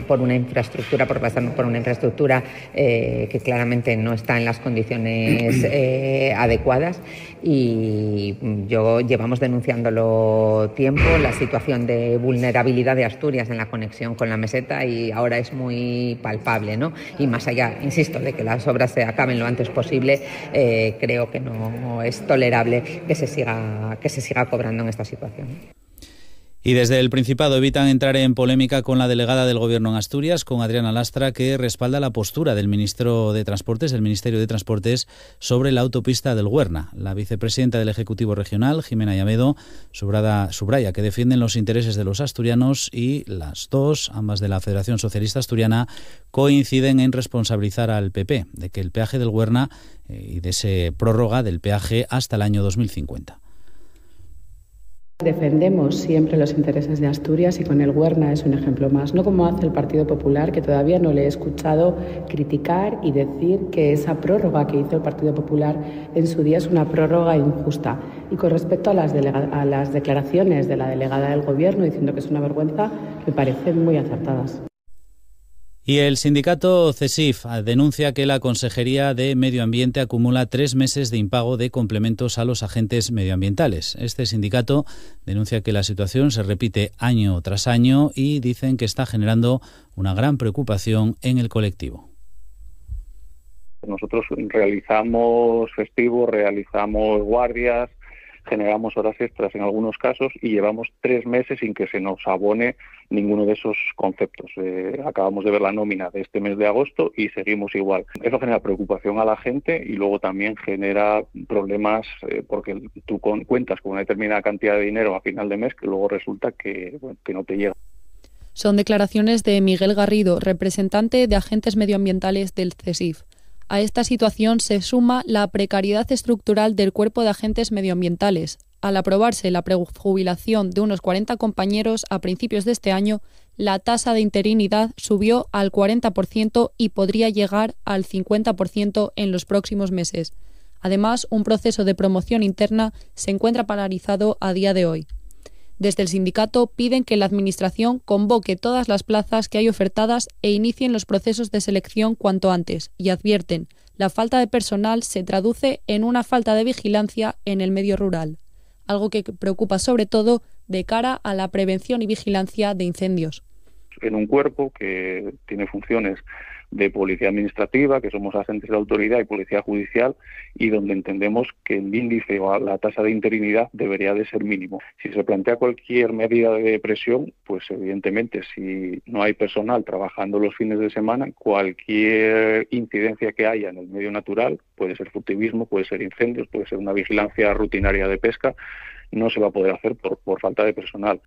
por una infraestructura, por pasar por una infraestructura que claramente no está en las condiciones adecuadas, y llevamos denunciándolo tiempo, la situación de vulnerabilidad de Asturias en la conexión con la meseta, y ahora es muy palpable, ¿no? Y más allá, insisto, de que las obras se acaben lo antes posible, creo que no es tolerable que se siga cobrando en esta situación. Y desde el Principado evitan entrar en polémica con la delegada del Gobierno en Asturias, con Adriana Lastra, que respalda la postura del Ministerio de Transportes, sobre la autopista del Huerna. La vicepresidenta del Ejecutivo Regional, Jimena Llamedo, subraya que defienden los intereses de los asturianos, y las dos, ambas de la Federación Socialista Asturiana, coinciden en responsabilizar al PP de que el peaje del Huerna y de ese prórroga del peaje hasta el año 2050. Defendemos siempre los intereses de Asturias, y con el Huerna es un ejemplo más, no como hace el Partido Popular, que todavía no le he escuchado criticar y decir que esa prórroga que hizo el Partido Popular en su día es una prórroga injusta. Y con respecto a las declaraciones de la delegada del Gobierno diciendo que es una vergüenza, me parecen muy acertadas. Y el sindicato CESIF denuncia que la Consejería de Medio Ambiente acumula 3 meses de impago de complementos a los agentes medioambientales. Este sindicato denuncia que la situación se repite año tras año, y dicen que está generando una gran preocupación en el colectivo. Nosotros realizamos festivos, realizamos guardias, generamos horas extras en algunos casos, y llevamos 3 meses sin que se nos abone ninguno de esos conceptos. Acabamos de ver la nómina de este mes de agosto y seguimos igual. Eso genera preocupación a la gente, y luego también genera problemas porque tú cuentas con una determinada cantidad de dinero a final de mes que luego resulta que no te llega. Son declaraciones de Miguel Garrido, representante de agentes medioambientales del CESIF. A esta situación se suma la precariedad estructural del cuerpo de agentes medioambientales. Al aprobarse la prejubilación de unos 40 compañeros a principios de este año, la tasa de interinidad subió al 40% y podría llegar al 50% en los próximos meses. Además, un proceso de promoción interna se encuentra paralizado a día de hoy. Desde el sindicato piden que la Administración convoque todas las plazas que hay ofertadas e inicien los procesos de selección cuanto antes, y advierten, la falta de personal se traduce en una falta de vigilancia en el medio rural, algo que preocupa sobre todo de cara a la prevención y vigilancia de incendios. En un cuerpo que tiene funciones de policía administrativa, que somos agentes de autoridad, y policía judicial, y donde entendemos que el índice o la tasa de interinidad debería de ser mínimo. Si se plantea cualquier medida de presión, pues evidentemente si no hay personal trabajando los fines de semana, cualquier incidencia que haya en el medio natural, puede ser furtivismo, puede ser incendios, puede ser una vigilancia rutinaria de pesca, no se va a poder hacer por falta de personal.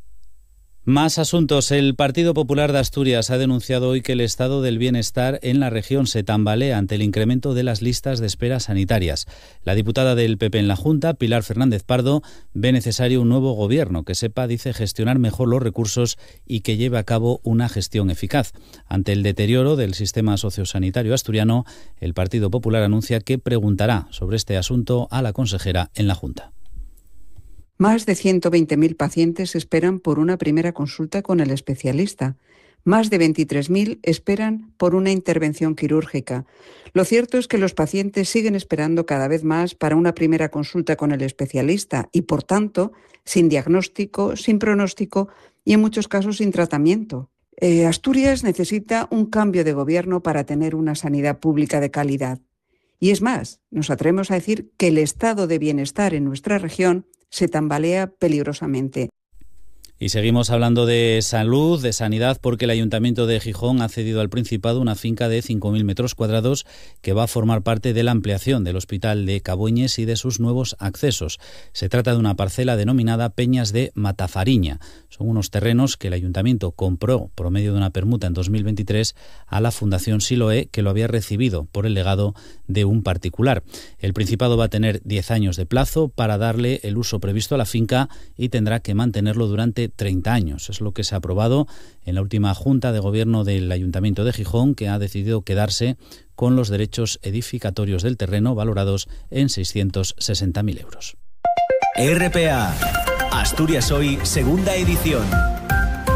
Más asuntos. El Partido Popular de Asturias ha denunciado hoy que el estado del bienestar en la región se tambalea ante el incremento de las listas de espera sanitarias. La diputada del PP en la Junta, Pilar Fernández Pardo, ve necesario un nuevo gobierno que sepa, dice, gestionar mejor los recursos y que lleve a cabo una gestión eficaz. Ante el deterioro del sistema sociosanitario asturiano, el Partido Popular anuncia que preguntará sobre este asunto a la consejera en la Junta. Más de 120.000 pacientes esperan por una primera consulta con el especialista. Más de 23.000 esperan por una intervención quirúrgica. Lo cierto es que los pacientes siguen esperando cada vez más para una primera consulta con el especialista y, por tanto, sin diagnóstico, sin pronóstico y, en muchos casos, sin tratamiento. Asturias necesita un cambio de gobierno para tener una sanidad pública de calidad. Y es más, nos atrevemos a decir que el estado de bienestar en nuestra región se tambalea peligrosamente. Y seguimos hablando de salud, de sanidad, porque el Ayuntamiento de Gijón ha cedido al Principado una finca de 5.000 metros cuadrados que va a formar parte de la ampliación del Hospital de Cabueñes y de sus nuevos accesos. Se trata de una parcela denominada Peñas de Matafariña. Son unos terrenos que el Ayuntamiento compró por medio de una permuta en 2023 a la Fundación Siloé, que lo había recibido por el legado de un particular. El Principado va a tener 10 años de plazo para darle el uso previsto a la finca y tendrá que mantenerlo durante 30 años. Es lo que se ha aprobado en la última Junta de Gobierno del Ayuntamiento de Gijón, que ha decidido quedarse con los derechos edificatorios del terreno valorados en 660.000 euros. RPA, Asturias Hoy, segunda edición.